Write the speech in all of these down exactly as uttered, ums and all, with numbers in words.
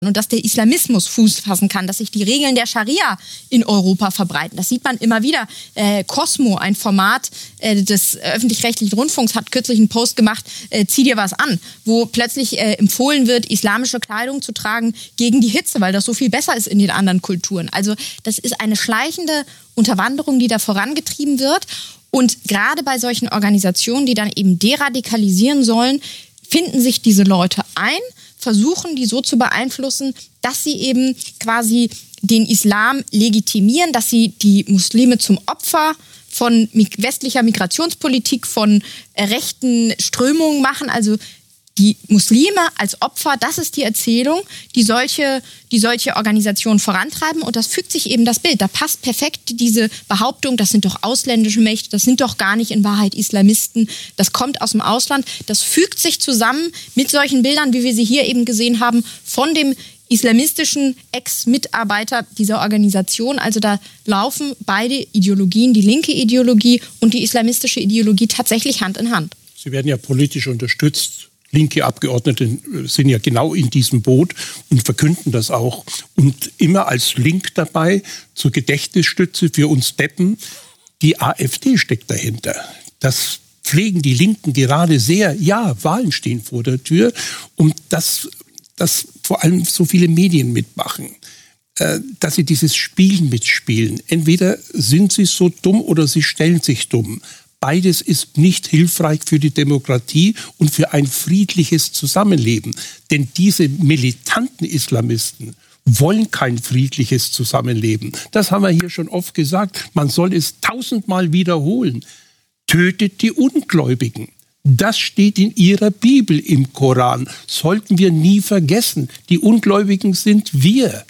und dass der Islamismus Fuß fassen kann, dass sich die Regeln der Scharia in Europa verbreiten. Das sieht man immer wieder. Äh, Cosmo, ein Format äh, des öffentlich-rechtlichen Rundfunks, hat kürzlich einen Post gemacht, äh, zieh dir was an, wo plötzlich äh, empfohlen wird, islamische Kleidung zu tragen gegen die Hitze, weil das so viel besser ist in den anderen Kulturen. Also das ist eine schleichende Unterwanderung, die da vorangetrieben wird. Und gerade bei solchen Organisationen, die dann eben deradikalisieren sollen, finden sich diese Leute ein, versuchen, die so zu beeinflussen, dass sie eben quasi den Islam legitimieren, dass sie die Muslime zum Opfer von westlicher Migrationspolitik, von rechten Strömungen machen. Also die Muslime als Opfer, das ist die Erzählung, die solche, die solche Organisationen vorantreiben. Und das fügt sich eben das Bild. Da passt perfekt diese Behauptung, das sind doch ausländische Mächte, das sind doch gar nicht in Wahrheit Islamisten, das kommt aus dem Ausland. Das fügt sich zusammen mit solchen Bildern, wie wir sie hier eben gesehen haben, von dem islamistischen Ex-Mitarbeiter dieser Organisation. Also da laufen beide Ideologien, die linke Ideologie und die islamistische Ideologie, tatsächlich Hand in Hand. Sie werden ja politisch unterstützt. Linke Abgeordnete sind ja genau in diesem Boot und verkünden das auch. Und immer als Link dabei zur Gedächtnisstütze für uns Deppen, die AfD steckt dahinter. Das pflegen die Linken gerade sehr. Ja, Wahlen stehen vor der Tür. Und das, das vor allem so viele Medien mitmachen, äh, dass sie dieses Spiel mitspielen. Entweder sind sie so dumm oder sie stellen sich dumm. Beides ist nicht hilfreich für die Demokratie und für ein friedliches Zusammenleben. Denn diese militanten Islamisten wollen kein friedliches Zusammenleben. Das haben wir hier schon oft gesagt. Man soll es tausendmal wiederholen. Tötet die Ungläubigen. Das steht in ihrer Bibel im Koran. Sollten wir nie vergessen. Die Ungläubigen sind wir.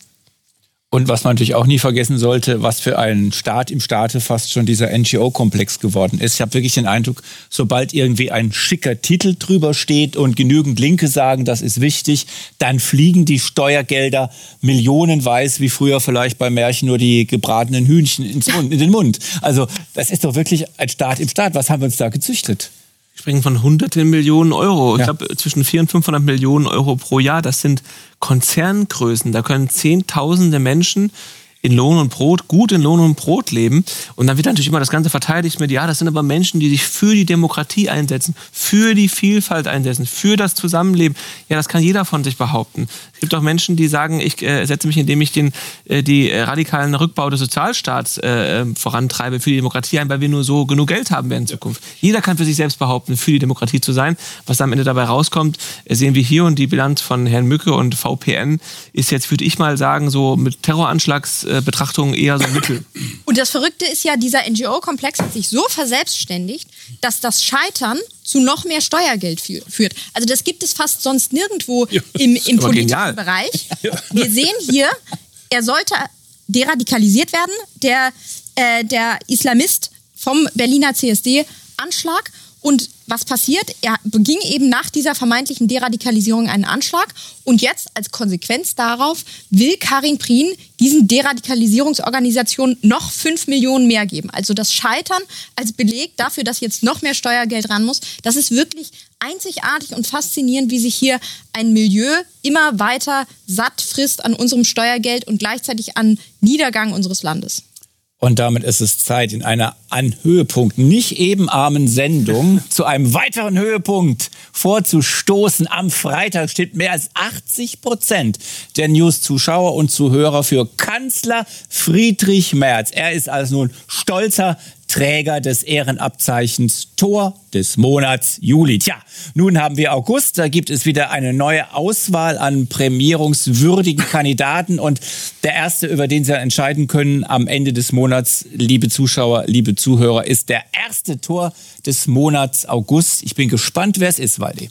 Und was man natürlich auch nie vergessen sollte, was für ein Staat im Staate fast schon dieser N G O-Komplex geworden ist. Ich habe wirklich den Eindruck, sobald irgendwie ein schicker Titel drüber steht und genügend Linke sagen, das ist wichtig, dann fliegen die Steuergelder millionenweise, wie früher vielleicht bei Märchen nur die gebratenen Hühnchen ins Mund, in den Mund. Also das ist doch wirklich ein Staat im Staat. Was haben wir uns da gezüchtet? Wir sprechen von hunderten Millionen Euro. Ich Ja. glaube, zwischen vierhundert und fünfhundert Millionen Euro pro Jahr. Das sind Konzerngrößen. Da können Zehntausende Menschen in Lohn und Brot, gut in Lohn und Brot leben. Und dann wird natürlich immer das Ganze verteidigt mit, ja, das sind aber Menschen, die sich für die Demokratie einsetzen, für die Vielfalt einsetzen, für das Zusammenleben. Ja, das kann jeder von sich behaupten. Es gibt auch Menschen, die sagen, ich äh, setze mich, indem ich den, äh, die äh, radikalen Rückbau des Sozialstaats äh, vorantreibe, für die Demokratie ein, weil wir nur so genug Geld haben werden in Zukunft. Jeder kann für sich selbst behaupten, für die Demokratie zu sein. Was da am Ende dabei rauskommt, äh, sehen wir hier, und die Bilanz von Herrn Mücke und V P N ist jetzt, würde ich mal sagen, so mit Terroranschlags Betrachtungen eher so Mittel. Und das Verrückte ist ja, dieser N G O-Komplex hat sich so verselbstständigt, dass das Scheitern zu noch mehr Steuergeld fü- führt. Also das gibt es fast sonst nirgendwo Ja, im, im aber politischen genial. Bereich. Wir sehen hier, er sollte deradikalisiert werden, der, äh, der Islamist vom Berliner C S D-Anschlag. Und was passiert? Er beging eben nach dieser vermeintlichen Deradikalisierung einen Anschlag. Und jetzt als Konsequenz darauf will Karin Prien diesen Deradikalisierungsorganisationen noch fünf Millionen mehr geben. Also das Scheitern als Beleg dafür, dass jetzt noch mehr Steuergeld ran muss. Das ist wirklich einzigartig und faszinierend, wie sich hier ein Milieu immer weiter satt frisst an unserem Steuergeld und gleichzeitig an Niedergang unseres Landes. Und damit ist es Zeit, in einer an Höhepunkt nicht eben armen Sendung zu einem weiteren Höhepunkt vorzustoßen. Am Freitag steht mehr als achtzig Prozent der News-Zuschauer und Zuhörer für Kanzler Friedrich Merz. Er ist also nun stolzer Träger des Ehrenabzeichens Tor des Monats Juli. Tja, nun haben wir August, da gibt es wieder eine neue Auswahl an prämierungswürdigen Kandidaten und der erste, über den Sie entscheiden können am Ende des Monats, liebe Zuschauer, liebe Zuhörer, ist der erste Tor des Monats August. Ich bin gespannt, wer es ist, Waldi.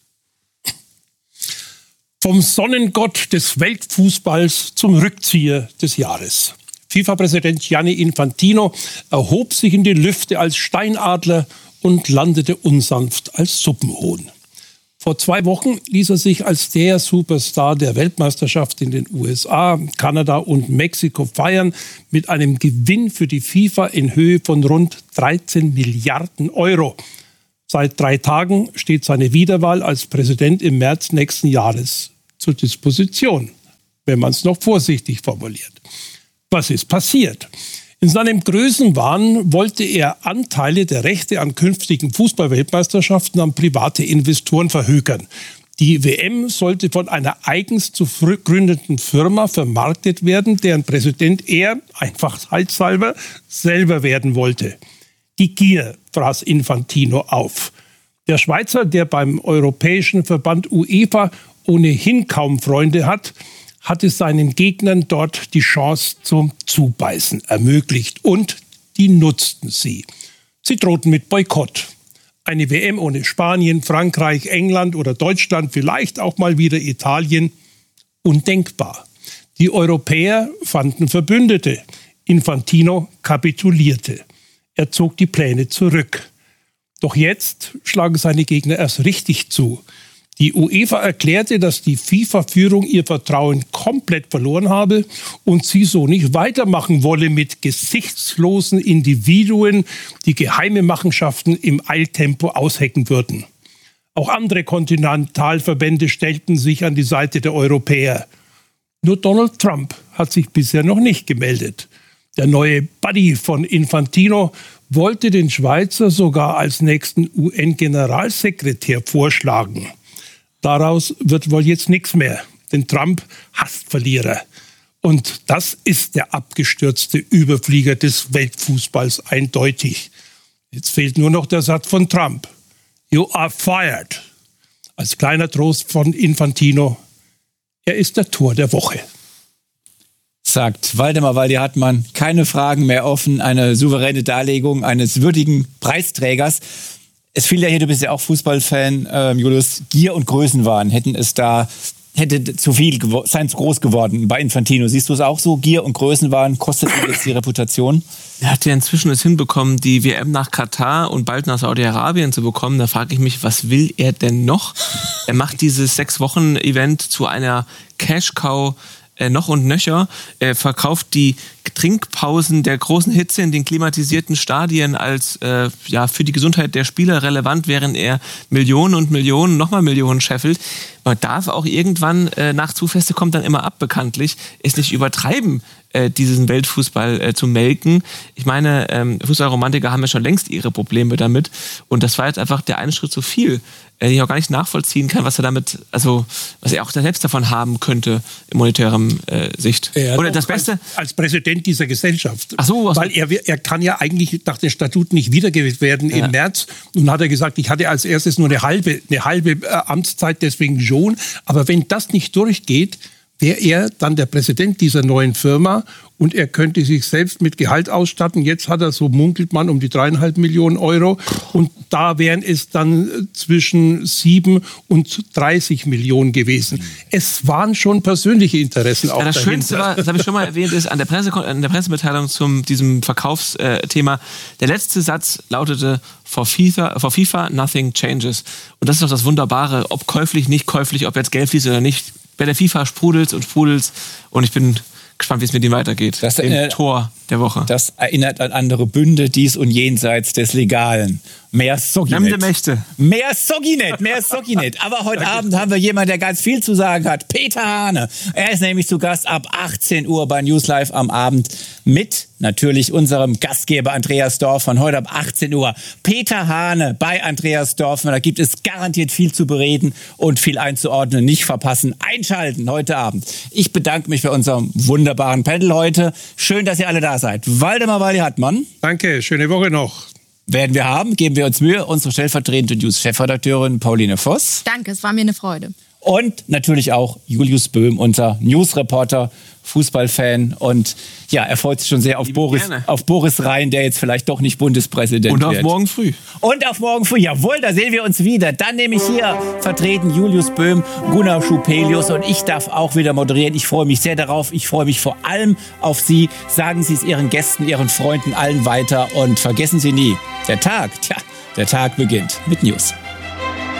Vom Sonnengott des Weltfußballs zum Rückzieher des Jahres. FIFA-Präsident Gianni Infantino erhob sich in die Lüfte als Steinadler und landete unsanft als Suppenhuhn. Vor zwei Wochen ließ er sich als der Superstar der Weltmeisterschaft in den U S A, Kanada und Mexiko feiern mit einem Gewinn für die FIFA in Höhe von rund dreizehn Milliarden Euro. Seit drei Tagen steht seine Wiederwahl als Präsident im März nächsten Jahres zur Disposition. wenn man es noch vorsichtig formuliert. Was ist passiert? In seinem Größenwahn wollte er Anteile der Rechte an künftigen Fußball-Weltmeisterschaften an private Investoren verhökern. Die W M sollte von einer eigens zu gründenden Firma vermarktet werden, deren Präsident er, einfach halshalber, selber werden wollte. Die Gier fraß Infantino auf. Der Schweizer, der beim europäischen Verband UEFA ohnehin kaum Freunde hat, hatte seinen Gegnern dort die Chance zum Zubeißen ermöglicht. Und die nutzten sie. Sie drohten mit Boykott. Eine W M ohne Spanien, Frankreich, England oder Deutschland, vielleicht auch mal wieder Italien, undenkbar. Die Europäer fanden Verbündete. Infantino kapitulierte. Er zog die Pläne zurück. Doch jetzt schlagen seine Gegner erst richtig zu. Die UEFA erklärte, dass die FIFA-Führung ihr Vertrauen komplett verloren habe und sie so nicht weitermachen wolle mit gesichtslosen Individuen, die geheime Machenschaften im Eiltempo aushecken würden. Auch andere Kontinentalverbände stellten sich an die Seite der Europäer. Nur Donald Trump hat sich bisher noch nicht gemeldet. Der neue Buddy von Infantino wollte den Schweizer sogar als nächsten U N-Generalsekretär vorschlagen. Daraus wird wohl jetzt nichts mehr, denn Trump hasst Verlierer. Und das ist der abgestürzte Überflieger des Weltfußballs eindeutig. Jetzt fehlt nur noch der Satz von Trump. You are fired. Als kleiner Trost von Infantino, er ist der Tor der Woche. Sagt Waldemar Waldi-Hartmann, keine Fragen mehr offen, eine souveräne Darlegung eines würdigen Preisträgers. Es fiel ja hier, du bist ja auch Fußballfan, äh, Julius, Gier und Größenwahn hätten es da, hätte zu viel, gewo- seien zu groß geworden bei Infantino. Siehst du es auch so? Gier und Größenwahn kostet ihm jetzt die Reputation? Er hat ja inzwischen es hinbekommen, die W M nach Katar und bald nach Saudi-Arabien zu bekommen. Da frage ich mich, was will er denn noch? Er macht dieses Sechs-Wochen-Event zu einer Cash-Cow äh, noch und nöcher. Er verkauft die Trinkpausen der großen Hitze in den klimatisierten Stadien als äh, ja, für die Gesundheit der Spieler relevant, während er Millionen und Millionen, nochmal Millionen scheffelt. Man darf auch irgendwann äh, nach Zufeste kommt dann immer ab, bekanntlich, es nicht übertreiben, äh, diesen Weltfußball äh, zu melken. Ich meine, ähm, Fußballromantiker haben ja schon längst ihre Probleme damit und das war jetzt einfach der eine Schritt zu viel, äh, den ich auch gar nicht nachvollziehen kann, was er damit, also was er auch selbst davon haben könnte in monetärem äh, Sicht. Ja, Oder das Beste... Als, als Präsident dieser Gesellschaft. Ach so, ach so. Weil er, er kann ja eigentlich nach den Statuten nicht wiedergewählt werden Ja. im März. Nun hat er gesagt, ich hatte als erstes nur eine halbe, eine halbe äh, Amtszeit, deswegen schon. Aber wenn das nicht durchgeht, wäre er dann der Präsident dieser neuen Firma und er könnte sich selbst mit Gehalt ausstatten. Jetzt hat er, so munkelt man, um die dreieinhalb Millionen Euro. Und da wären es dann zwischen sieben und dreißig Millionen gewesen. Es waren schon persönliche Interessen auch Ja, das dahinter. Schönste war, das habe ich schon mal erwähnt, ist an der, Presse, an der Pressemitteilung zum diesem Verkaufsthema, der letzte Satz lautete, for FIFA, for FIFA nothing changes. Und das ist doch das Wunderbare, ob käuflich, nicht käuflich, ob jetzt Geld fließt oder nicht. Bei der FIFA sprudelt und sprudelt und ich bin gespannt, wie es mit ihm weitergeht. Das Dem erinnert- Tor der Woche. Das erinnert an andere Bünde, dies und jenseits des Legalen. Mehr Sogginet. Fremde Mächte. Mehr Sogginet, mehr Sogginet. Aber heute Abend haben wir jemanden, der ganz viel zu sagen hat. Peter Hane. Er ist nämlich zu Gast ab achtzehn Uhr bei News Live am Abend mit natürlich unserem Gastgeber Andreas Dorfmann. Heute ab achtzehn Uhr. Peter Hane bei Andreas Dorfmann. Da gibt es garantiert viel zu bereden und viel einzuordnen. Nicht verpassen. Einschalten heute Abend. Ich bedanke mich bei unserem wunderbaren Panel heute. Schön, dass ihr alle da seid. Waldemar Waldi-Hartmann. Danke, schöne Woche noch. Werden wir haben, geben wir uns Mühe. Unsere stellvertretende News-Chefredakteurin Pauline Voss. Danke, es war mir eine Freude. Und natürlich auch Julius Böhm, unser Newsreporter, Fußballfan. Und ja, er freut sich schon sehr auf Lieben Boris, gerne. auf Boris Rhein, der jetzt vielleicht doch nicht Bundespräsident Und auf wird. morgen früh. Und auf morgen früh. Jawohl, da sehen wir uns wieder. Dann nehme ich hier vertreten Julius Böhm, Gunnar Schupelius und ich darf auch wieder moderieren. Ich freue mich sehr darauf. Ich freue mich vor allem auf Sie. Sagen Sie es Ihren Gästen, Ihren Freunden, allen weiter und vergessen Sie nie, der Tag, tja, der Tag beginnt mit News.